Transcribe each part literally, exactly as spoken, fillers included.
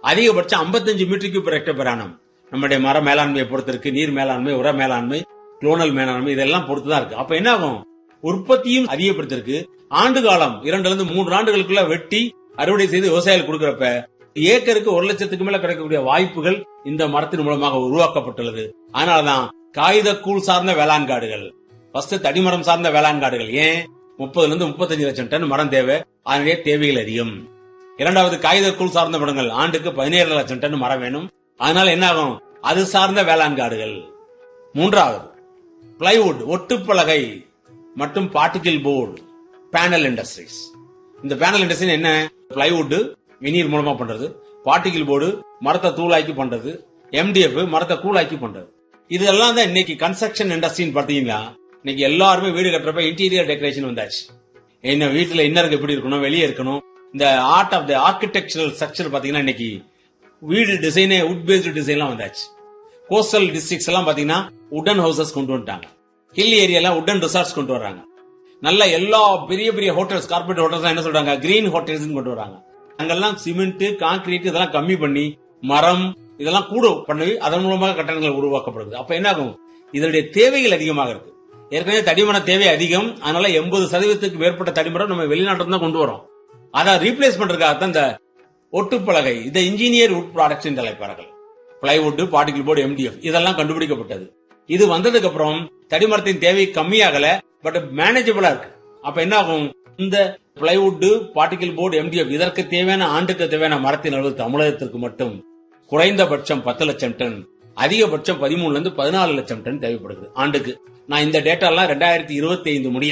அதிகபட்சம் ஐம்பத்தஞ்சு மீட்டருக்கு per hectare per annum. நம்முடைய மர மேலாண்மையை பொறுத்து இருக்கு, நீர் மேலாண்மை, உர மேலாண்மை, குளோனல் மேலாண்மை, இதெல்லாம் பொறுத்துதான் இருக்கு. அப்ப என்ன ஆகும், உற்பத்தியும் அதிகப்படுத்திருக்கு. ஆண்டு காலம் இரண்டுல இருந்து மூன்று ஆண்டுகளுக்குள்ள வெட்டி அறுவடை செய்து விவசாயிகள் கொடுக்கறப்ப ஏக்கருக்கு ஒரு லட்சத்துக்கு மேல கிடைக்கக்கூடிய வாய்ப்புகள் இந்த மரத்தின் மூலமாக உருவாக்கப்பட்டுள்ளது. அதனாலதான் காகித கூழ் சார்ந்த வேளாண் காடுகள், ஃபர்ஸ்ட் தடிமரம் சார்ந்த வேளாண் காடுகள். ஏன் முப்பதுல இருந்து முப்பத்தஞ்சு லட்சம் டன் மரம் தேவை, அதனுடைய தேவைகள் அதிகம். இரண்டாவது காகித கூழ் சார்ந்த மரங்கள், ஆண்டுக்கு பதினேழு லட்சம் டன் மரம் வேணும். அதனால என்ன ஆகும், அது சார்ந்த வேளாண் காடுகள். மூன்றாவது பிளைவுட், ஒட்டுப்பலகை மற்றும் பார்ட்டிகிள் போர்டு, பேனல் இண்டஸ்ட்ரீஸ். இந்த பேனல் இண்டஸ்ட்ரி என்ன, பிளைவுட் வெநீர் மூலமா பண்றது, பார்ட்டிகிள் போர்டு மரத்தை தூளாக்கி பண்றது, எம்டிஎஃப் மரத்தை கூழாக்கி பண்றது. இதெல்லாம் தான் இன்னைக்கு கன்ஸ்ட்ரக்ஷன் இண்டஸ்ட்ரின்னு பாத்தீங்கன்னா இன்னைக்கு எல்லாருமே வீடு கட்டுறப்ப இன்டீரியர் டெக்கரேஷன் வந்தாச்சு. என்ன வீட்டுல இன்னருக்கு எப்படி இருக்கணும், வெளியே இருக்கணும். இந்த art of the architectural structure பாத்தீங்கன்னா இன்னைக்கு வீடு டிசைனே உட் பேஸ்டு டிசைன்லாம் வந்தாச்சு. கோஸ்டல் டிஸ்ட்ரிக்ட்ஸ் எல்லாம் பாத்தீங்கன்னா உடன் ஹவுசஸ் கொண்டு வந்துட்டாங்க. ஹில் ஏரியா உடன் ரிசார்ட்ஸ் கொண்டு வர்றாங்க. நல்ல எல்லா பெரிய பெரிய ஹோட்டல்ஸ், கார்பரேட் ஹோட்டல்ஸ் என்ன சொல்றாங்க, கிரீன் ஹோட்டல்ஸ் கொண்டு வர்றாங்க. அங்கெல்லாம் சிமெண்ட், கான்கிரீட் இதெல்லாம் கம்மி பண்ணி மரம் இதெல்லாம் கூட பண்ணி அதன் மூலமாக கட்டணங்கள் உருவாக்கப்படுது. அப்ப என்ன ஆகும், இதனுடைய தேவைகள் அதிகமாக இருக்கு. ஏற்கனவே தடிமர தேவை அதிகம். அதனால எண்பது சதவீதத்துக்கு மேற்பட்ட தடிமரம் நம்ம வெளிநாட்டு தான் கொண்டு வரோம். அதை ரீப்ளேஸ் பண்றதுக்காக இந்த ஒட்டுப்பலகை, இந்த இன்ஜினியர் உட் ப்ராடக்ட்ஸ் என்று அழைப்பார்கள். பிளைவுட், பார்ட்டிகிள் போர்டு, எம்டிஎஃப் இதெல்லாம் கண்டுபிடிக்கப்பட்டது. இது வந்ததுக்கு அப்புறம் தடிமரத்தின் தேவை கம்மியாகல, பட் மேனேஜபிளா இருக்கு. அப்ப என்ன ஆகும், இந்த பிளைவுட், பார்ட்டிகிள் போர்டு, எம்டிஎஃப் இதற்கு தேவையான ஆண்டுக்கு தேவையான மரத்தின் அளவு தமிழகத்திற்கு மட்டும் குறைந்தபட்சம் பத்து லட்சம் டன், அதிகபட்சம் பதிமூணுல இருந்து பதினாலு லட்சம் டன் தேவைப்படுகிறது ஆண்டுக்கு. நான் இந்த டேட்டா எல்லாம் ரெண்டாயிரத்தி இருபத்தி ஐந்து முடிய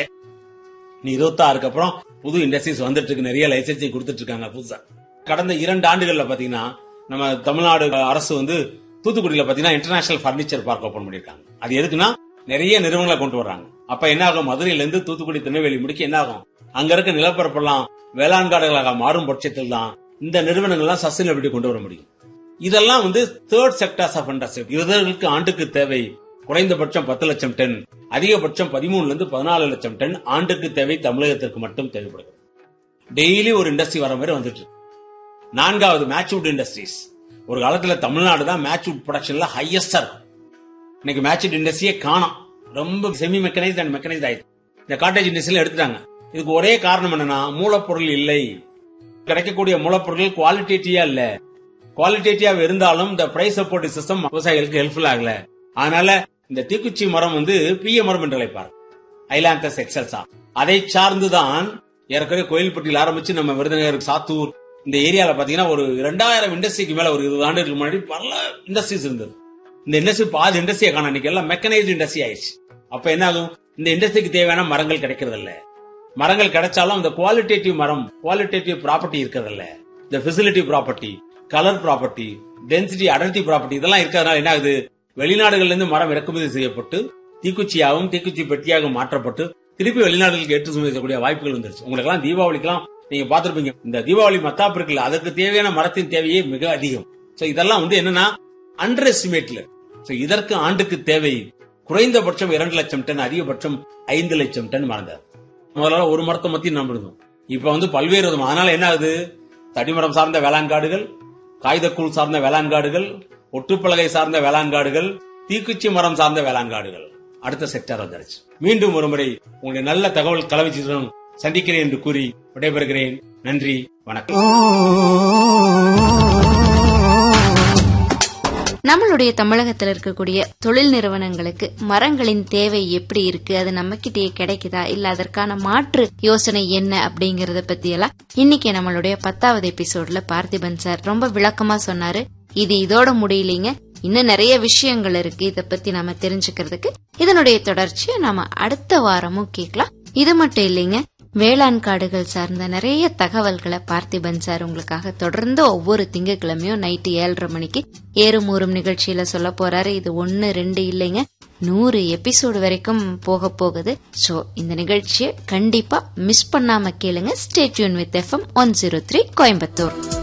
இருபத்தி ஆறுக்கு அப்புறம் புது இண்டஸ்ட்ரீஸ் வந்துட்டு இருக்கு, நிறைய லைசன்சிங் கொடுத்துட்டு இருக்காங்க புதுசா. கடந்த இரண்டு ஆண்டுகள்ல பாத்தீங்கன்னா நம்ம தமிழ்நாடு அரசு வந்து தூத்துக்குடியில பாத்தீங்கன்னா இன்டர்நேஷனல் பர்னிச்சர் பார்க் ஓபன் பண்ணிருக்காங்க. அது எதுக்குன்னா நிறைய நிறுவனங்களை கொண்டு வர்றாங்க. அப்ப என்ன ஆகும், மதுரையில இருந்து தூத்துக்குடி, திருநெல்வேலி முடிக்க என்ன ஆகும், அங்க இருக்க நிலப்பரப்பெல்லாம் வேளாண் காடுகளாக மாறும் பட்சத்தில் தான் இந்த நிறுவனங்கள்லாம் சஸ்டைனபிலிட்டி கொண்டு வர முடியும். இதெல்லாம் வந்து தேர்ட் செக்டர்ஸ் ஆஃப் இண்டஸ்ட்ரி. இவர்களுக்கு ஆண்டுக்கு தேவை குறைந்தபட்சம் பத்து லட்சம் டன், அதிகபட்சம் பதிமூணுல இருந்து பதினாலு லட்சம் டன் ஆண்டுக்கு தேவை தமிழகத்திற்கு மட்டும் தேவைப்படுகிறது. டெய்லி ஒரு இண்டஸ்ட்ரி வர மாதிரி வந்துட்டு. நான்காவது மேட்ச்வுட் இண்டஸ்ட்ரீஸ். ஒரு காலத்துல தமிழ்நாடு தான் மேட்ச்வுட் ப்ரொடக்ஷன்ல ஹையஸ்டா இருக்கும். இன்னைக்கு மேட்ச்வுட் இண்டஸ்ட்ரியே காணோம், ரொம்ப செமி மெக்கனைஸ்ட் அண்ட் மெக்கனைஸ்ட் ஆயிடுச்சு. இந்த காட்டேஜ் இண்டஸ்ட்ரியில எடுத்துட்டாங்க. இதுக்கு ஒரே காரணம் என்னன்னா, மூலப்பொருள் இல்லை. கிடைக்கக்கூடிய மூலப்பொருட்கள் குவாலிட்டேட்டிவா இல்ல. குவாலிட்டேட்டிவா இருந்தாலும் இந்த பிரைஸ் சப்போர்ட் சிஸ்டம் விவசாயிகளுக்கு ஹெல்ப்ஃபுல் ஆகல. அதனால இந்த தீக்குச்சி மரம் வந்து பிய மரம் என்று அழைப்பார், ஐலாந்தஸ் எக்ஸல்சா. அதை சார்ந்துதான் ஏற்கனவே கோயில்பட்டியில் ஆரம்பிச்சு நம்ம விருதுநகர், சாத்தூர் இந்த ஏரியால பாத்தீங்கன்னா ஒரு இரண்டாயிரம் இண்டஸ்ட்ரிக்கு மேல ஒரு இருபது ஆண்டுகளுக்கு முன்னாடி பல இண்டஸ்ட்ரீஸ் இருந்தது. இந்த இண்டஸ்ட்ரி பாதி இண்டஸ்ட்ரியை காண இன்னைக்கு எல்லாம் மெக்கனைஸ்டு இண்டஸ்ட்ரி ஆயிடுச்சு. அப்ப என்ன ஆகும், இந்த இண்டஸ்ட்ரிக்கு தேவையான மரங்கள் கிடைக்கிறது இல்ல. மரங்கள் கிடைச்சாலும் இந்த குவாலிட்டேட்டிவ் மரம், குவாலிட்டேட்டிவ் ப்ராப்பர்ட்டி இருக்கிறது இல்ல. இந்த facility property, colour property, density, அடர்த்தி ப்ராப்பர்ட்டி இதெல்லாம் இருக்கிறதுனால என்ன ஆகுது, வெளிநாடுகள்ல இருந்து மரம் இறக்குமதி செய்யப்பட்டு தீக்குச்சியாகவும் தீக்குச்சி பெட்டியாகவும் மாற்றப்பட்டு திருப்பி வெளிநாடுகளுக்கு ஏற்றுமதி செய்யக்கூடிய வாய்ப்புகள் வந்துருச்சு. உங்களுக்கு எல்லாம் தீபாவளிக்கெல்லாம் நீங்க பாத்திருப்பீங்க, இந்த தீபாவளி மத்தாப்பு இருக்குல்ல, அதுக்கு தேவையான மரத்தின் தேவையே மிக அதிகம். சோ இதெல்லாம் வந்து என்னன்னா அண்டர் எஸ்டிமேட்ல. சோ இதற்கு ஆண்டுக்கு தேவை குறைந்தபட்சம் இரண்டு லட்சம் டன், அதிகபட்சம் ஐந்து லட்சம் டன் மரம். முதல்ல ஒரு மரத்தை மத்தி நம்பிருந்தோம், இப்ப வந்து பல்வேறு விதம். அதனால என்ன ஆகுது, தடிமரம் சார்ந்த வேளாண் காடுகள், காகிதக்கூழ் சார்ந்த வேளாண் காடுகள், ஒட்டுப்பலகை சார்ந்த வேளாண் காடுகள், தீக்குச்சி மரம் சார்ந்த வேளாண் காடுகள் அடுத்த செக்டர் வந்துருச்சு. மீண்டும் ஒருமுறை உங்களுடைய நல்ல தகவல் கலவச்சியுடன் சந்திக்கிறேன் என்று கூறி விடைபெறுகிறேன். நன்றி, வணக்கம். நம்மளுடைய தமிழகத்தில் இருக்கக்கூடிய தொழில் நிறுவனங்களுக்கு மரங்களின் தேவை எப்படி இருக்கு, அது நம்ம கிட்டே கிடைக்குதா, இல்ல அதற்கான மாற்று யோசனை என்ன அப்படிங்கறத பத்தி எல்லாம் இன்னைக்கு நம்மளுடைய பத்தாவது எபிசோட்ல பார்த்திபன் சார் ரொம்ப விளக்கமா சொன்னாரு. இது இதோட முடியலீங்க, இன்னும் நிறைய விஷயங்கள் இருக்கு இத பத்தி நாம தெரிஞ்சுக்கிறதுக்கு. இதனுடைய தொடர்ச்சியை நாம அடுத்த வாரமும் கேட்கலாம். இது மட்டும் இல்லைங்க, வேளாண் காடுகள் சார்ந்த நிறைய தகவல்களை பார்த்திபன் சார் உங்களுக்காக தொடர்ந்து ஒவ்வொரு திங்கட்கிழமையும் நைட்டு ஏழரை மணிக்கு ஏறும் ஊறும் நிகழ்ச்சியில சொல்ல போறாரு. இது ஒன்னு ரெண்டு இல்லைங்க, நூறு எபிசோடு வரைக்கும் போக போகுது. சோ இந்த நிகழ்ச்சியை கண்டிப்பா மிஸ் பண்ணாம கேளுங்க. Stay tune with FM one zero three Coimbatore.